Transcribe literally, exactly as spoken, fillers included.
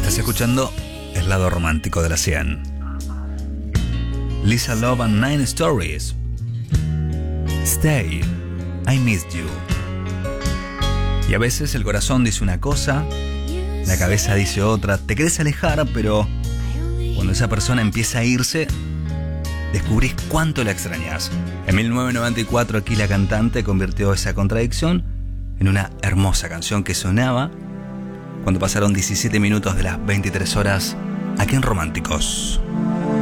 Estás escuchando El lado romántico de la cien. Lisa Love and Nine Stories. Stay, I missed you. Y a veces el corazón dice una cosa, la cabeza dice otra. Te querés alejar, pero cuando esa persona empieza a irse, descubrís cuánto la extrañas. En mil novecientos noventa y cuatro aquí la cantante convirtió esa contradicción en una hermosa canción que sonaba cuando pasaron diecisiete minutos de las veintitrés horas aquí en Románticos.